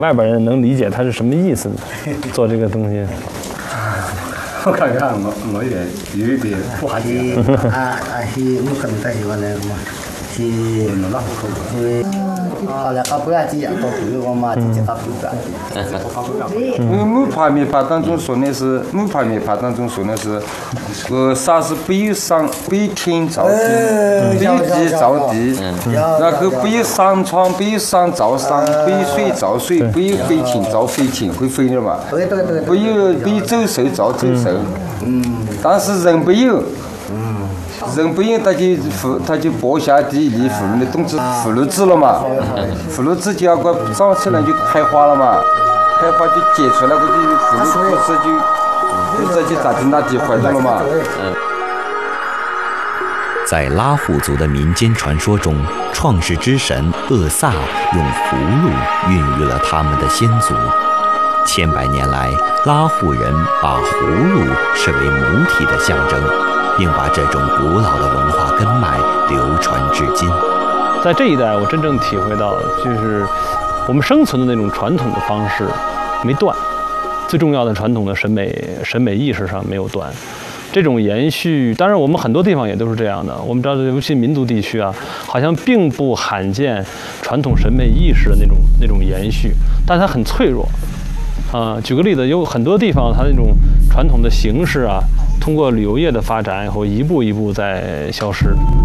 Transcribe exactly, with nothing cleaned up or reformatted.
外边人能理解它是什么意思吗？做这个东西。 我看看我我也有一点不好解。 啊啊，是我可能在喜欢那个嘛，是是啊，那个不要紧，都不用我嘛，直接打不转。 因为木牌面法当中说的是木牌面法当中说的是，呃，啥是北上北天造地，北地造地，然后北上床北上造上，北水造水，北飞禽造飞禽，会飞的嘛。 对对对。 北有北走兽造走兽，嗯，但是人不有。人不用，他就妇，他就剥下地立妇女的动词妇女子了嘛，妇女子就要个长起来就开花了嘛，开花就结出来，我就妇女不是就就这就咋地那地怀着了嘛。 在拉祜族的民间传说中，创世之神厄萨用葫芦孕育了他们的先祖。千百年来，拉祜人把葫芦视为母体的象征，并把这种古老的文化根脉流传至今。 在这一代，我真正体会到，就是我们生存的那种传统的方式没断，最重要的传统的审美审美意识上没有断。这种延续，当然我们很多地方也都是这样的。我们知道，尤其民族地区啊，好像并不罕见传统审美意识的那种那种延续，但它很脆弱。啊、呃，举个例子，有很多地方它那种传统的形式啊，通过旅游业的发展以后，一步一步在消失。